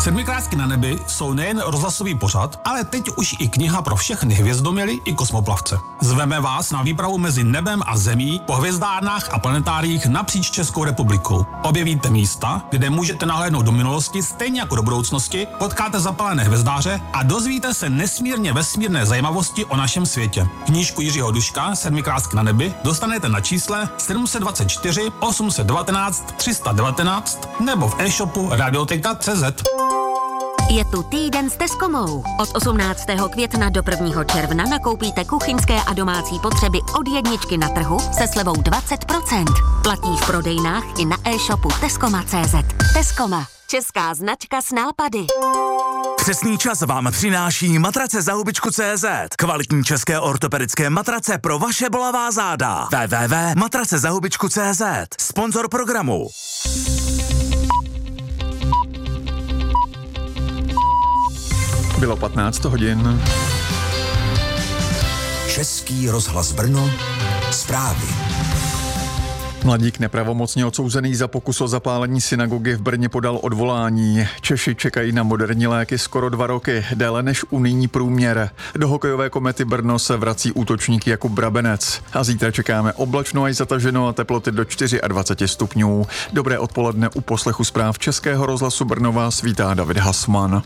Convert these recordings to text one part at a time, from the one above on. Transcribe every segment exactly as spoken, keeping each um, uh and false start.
Sedmikrásky na nebi jsou nejen rozhlasový pořad, ale teď už i kniha pro všechny hvězdoměly i kosmoplavce. Zveme vás na výpravu mezi nebem a zemí po hvězdárnách a planetáriích napříč Českou republikou. Objevíte místa, kde můžete nahlédnout do minulosti stejně jako do budoucnosti, potkáte zapalené hvězdáře a dozvíte se nesmírně vesmírné zajímavosti o našem světě. Knížku Jiřího Duška Sedmikrásky na nebi dostanete na čísle sedm set dvacet čtyři osm set devatenáct tři sta devatenáct nebo v e-shopu radioteka tečka cé zet. Je tu týden s Tescomou. Od osmnáctého května do prvního června nakoupíte kuchyňské a domácí potřeby od jedničky na trhu se slevou dvacet procent. Platí v prodejnách i na e-shopu tescoma tečka cé zet. Tescoma. Česká značka s nápady. Přesný čas vám přináší matrace za hubičku tečka cé zet. Kvalitní české ortopedické matrace pro vaše bolavá záda. w w w tečka matrace za hubičku tečka cé zet. Sponzor programu. Bylo patnáct hodin. Český rozhlas Brno. Zprávy. Mladík nepravomocně odsouzený za pokus o zapálení synagogy v Brně podal odvolání. Češi čekají na moderní léky skoro dva roky, déle než unijní průměr. Do hokejové Komety Brno se vrací útočník Jakub Brabenec. A zítra čekáme oblačno až zataženo a teploty do dvacet čtyři stupňů. Dobré odpoledne u poslechu zpráv Českého rozhlasu Brno vás vítá David Hasman.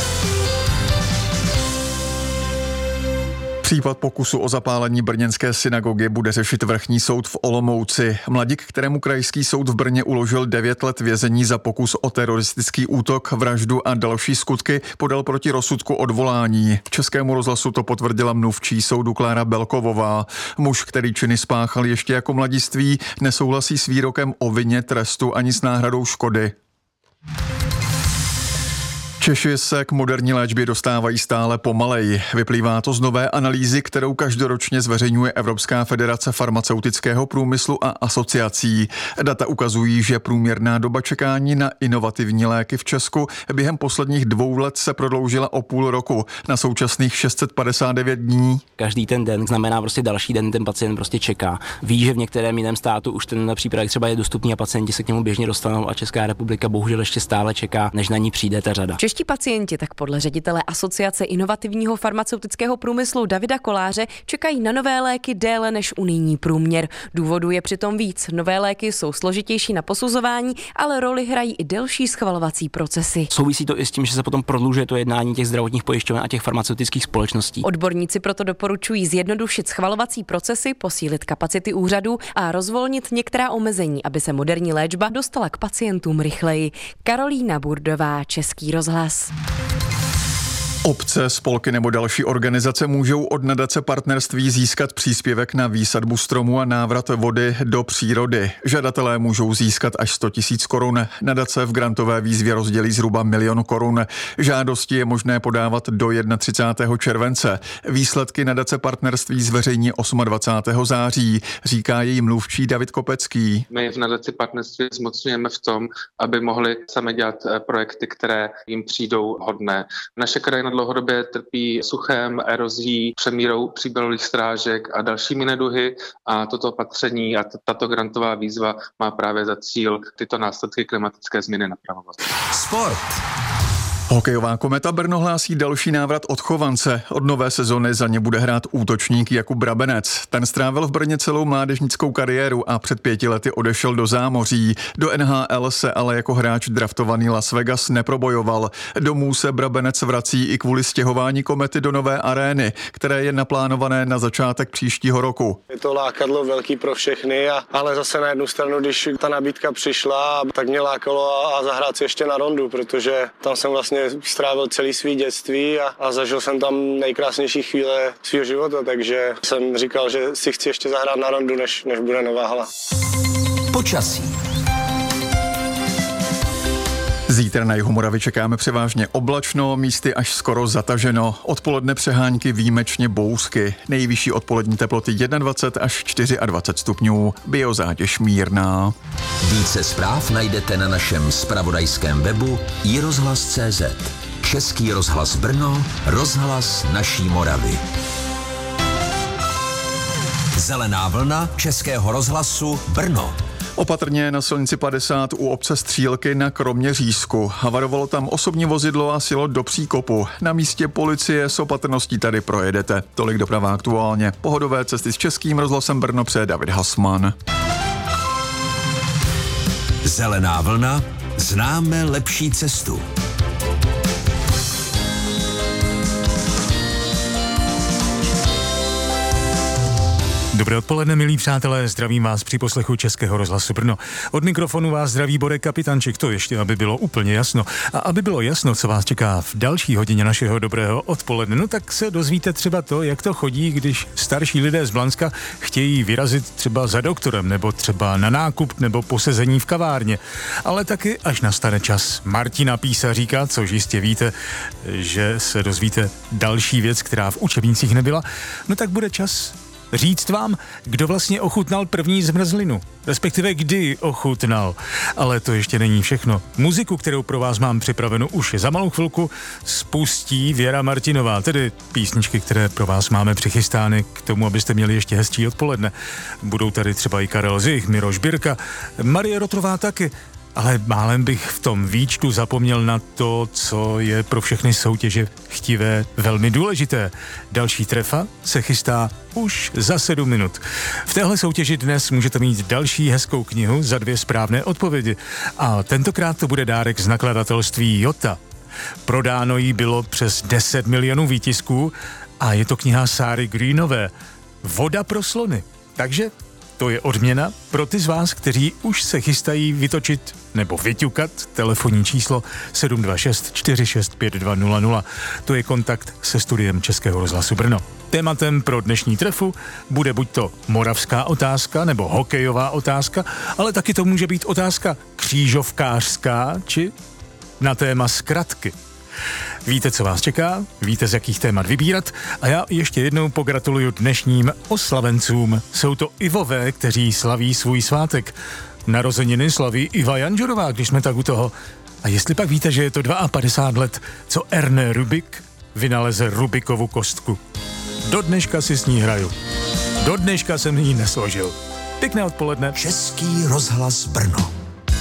Případ pokusu o zapálení brněnské synagogy bude řešit vrchní soud v Olomouci. Mladík, kterému krajský soud v Brně uložil devět let vězení za pokus o teroristický útok, vraždu a další skutky, podal proti rozsudku odvolání. Českému rozhlasu to potvrdila mluvčí soudu Klára Belkovová. Muž, který činy spáchal ještě jako mladiství, nesouhlasí s výrokem o vině, trestu ani s náhradou škody. Češi se k moderní léčbě dostávají stále pomaleji. Vyplývá to z nové analýzy, kterou každoročně zveřejňuje Evropská federace farmaceutického průmyslu a asociací. Data ukazují, že průměrná doba čekání na inovativní léky v Česku během posledních dvou let se prodloužila o půl roku na současných šest set padesát devět dní. Každý ten den znamená prostě další den, ten pacient prostě čeká. Ví, že v některém jiném státu už ten přípravek třeba je dostupný a pacienti se k němu běžně dostanou a Česká republika bohužel ještě stále čeká, než na ní přijde ta řada. Čeští pacienti tak podle ředitele Asociace inovativního farmaceutického průmyslu Davida Koláře čekají na nové léky déle než unijní průměr. Důvodů je přitom víc. Nové léky jsou složitější na posuzování, ale roli hrají i delší schvalovací procesy. Souvisí to i s tím, že se potom prodlužuje to jednání těch zdravotních pojišťoven a těch farmaceutických společností. Odborníci proto doporučují zjednodušit schvalovací procesy, posílit kapacity úřadů a rozvolnit některá omezení, aby se moderní léčba dostala k pacientům rychleji. Karolína Burdová, Český rozhlas. Obce, spolky nebo další organizace můžou od nadace Partnerství získat příspěvek na výsadbu stromů a návrat vody do přírody. Žadatelé můžou získat až sto tisíc korun. Nadace v grantové výzvě rozdělí zhruba milion korun. Žádosti je možné podávat do třicátého prvního července. Výsledky nadace Partnerství zveřejní dvacátého osmého září, říká její mluvčí David Kopecký. My v nadaci Partnerství zmocňujeme v tom, aby mohli sami dělat projekty, které jim přijdou hodné. Naše krajina dlouhodobě trpí suchem, erozí, přemírou příbalových strážek a dalšími neduhy a toto opatření a tato grantová výzva má právě za cíl tyto následky klimatické změny napravovat. Sport. Hokejová Kometa Brno hlásí další návrat odchovance. Od nové sezony za ně bude hrát útočník Jakub Brabenec. Ten strávil v Brně celou mládežnickou kariéru a před pěti lety odešel do zámoří. Do N H L se ale jako hráč draftovaný Las Vegas neprobojoval. Domů se Brabenec vrací i kvůli stěhování Komety do nové arény, které je naplánované na začátek příštího roku. Je to lákadlo velký pro všechny, a, ale zase na jednu stranu, když ta nabídka přišla, tak mě lákalo a, a zahrát si ještě na rondu, protože tam jsem vlastně strávil celý svý dětství a, a zažil jsem tam nejkrásnější chvíle svého života, takže jsem říkal, že si chci ještě zahrát na rondu, než, než bude nová hala. Počasí. Zítra na jihu Moravy čekáme převážně oblačno, místy až skoro zataženo. Odpoledne přehánky výjimečně bouzky. Nejvyšší odpolední teploty dvacet jedna až dvacet čtyři stupňů. Biozátěž mírná. Více zpráv najdete na našem zpravodajském webu i rozhlas tečka cé zet. Český rozhlas Brno, rozhlas naší Moravy. Zelená vlna Českého rozhlasu Brno. Opatrně na silnici padesát u obce Střílky na Kroměřížsku. Havarovalo tam osobní vozidlo a sjelo do příkopu. Na místě policie s opatrností tady projedete. Tolik doprava aktuálně. Pohodové cesty s Českým rozhlasem Brno přeje David Hasman. Zelená vlna, známe lepší cestu. Dobré odpoledne, milí přátelé, zdravím vás při poslechu Českého rozhlasu Brno. Od mikrofonu vás zdraví Borek Kapitančik, to ještě, aby bylo úplně jasno. A aby bylo jasno, co vás čeká v další hodině našeho dobrého odpoledne, no tak se dozvíte třeba to, jak to chodí, když starší lidé z Blanska chtějí vyrazit třeba za doktorem, nebo třeba na nákup, nebo posezení v kavárně. Ale taky, až nastane čas. Martina Písaříka, což jistě víte, že se dozvíte další věc, která v učebnicích nebyla, no tak bude čas říct vám, kdo vlastně ochutnal první zmrzlinu, respektive kdy ochutnal. Ale to ještě není všechno. Muziku, kterou pro vás mám připravenou už za malou chvilku, spustí Věra Martinová, tedy písničky, které pro vás máme přichystány k tomu, abyste měli ještě hezčí odpoledne. Budou tady třeba i Karel Zich, Miroš Birka, Marie Rotrová taky. Ale málem bych v tom výčtu zapomněl na to, co je pro všechny soutěže chtivé velmi důležité. Další trefa se chystá už za sedm minut. V téhle soutěži dnes můžete mít další hezkou knihu za dvě správné odpovědi. A tentokrát to bude dárek z nakladatelství Jota. Prodáno jí bylo přes deset milionů výtisků a je to kniha Sáry Greenové Voda pro slony. Takže to je odměna pro ty z vás, kteří už se chystají vytočit nebo vyťukat telefonní číslo sedm dva šest čtyři šest pět dva nula nula. To je kontakt se studiem Českého rozhlasu Brno. Tématem pro dnešní trefu bude buď to moravská otázka nebo hokejová otázka, ale taky to může být otázka křížovkářská či na téma zkratky. Víte, co vás čeká, víte, z jakých témat vybírat a já ještě jednou pogratuluju dnešním oslavencům. Jsou to Ivové, kteří slaví svůj svátek. Narozeniny slaví Iva Janžurová, když jsme tak u toho. A jestli pak víte, že je to padesát dva let, co Erne Rubik vynaleze Rubikovu kostku. Do dneška si s ní hraju. Do dneška jsem ji nesložil. Pěkné odpoledne. Český rozhlas Brno.